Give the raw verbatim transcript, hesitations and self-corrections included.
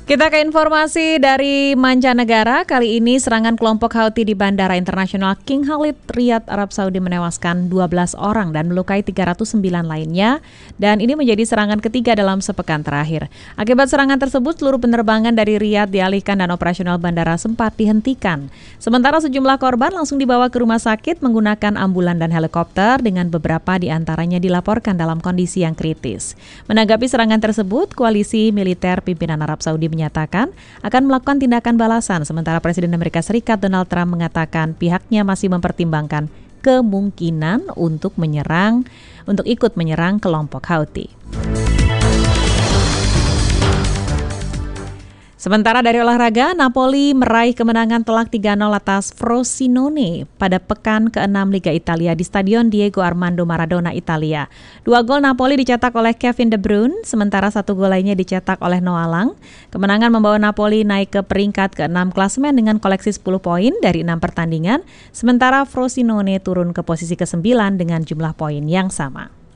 Kita ke informasi dari mancanegara. Kali ini serangan kelompok Houthi di Bandara Internasional King Khalid, Riyadh, Arab Saudi menewaskan dua belas orang dan melukai tiga ratus sembilan lainnya. Dan ini menjadi serangan ketiga dalam sepekan terakhir. Akibat serangan tersebut, seluruh penerbangan dari Riyadh dialihkan dan operasional bandara sempat dihentikan. Sementara sejumlah korban langsung dibawa ke rumah sakit menggunakan ambulan dan helikopter, dengan beberapa di antaranya dilaporkan dalam kondisi yang kritis. Menanggapi serangan tersebut, koalisi militer pimpinan Arab Saudi menyatakan akan melakukan tindakan balasan, sementara Presiden Amerika Serikat Donald Trump mengatakan pihaknya masih mempertimbangkan kemungkinan untuk menyerang, untuk ikut menyerang kelompok Houthi. Sementara dari olahraga, Napoli meraih kemenangan telak tiga nol atas Frosinone pada pekan keenam Liga Italia di Stadion Diego Armando Maradona, Italia. Dua gol Napoli dicetak oleh Kevin De Bruyne, sementara satu gol lainnya dicetak oleh Noah Lang. Kemenangan membawa Napoli naik ke peringkat keenam klasemen dengan koleksi sepuluh poin dari enam pertandingan, sementara Frosinone turun ke posisi kesembilan dengan jumlah poin yang sama.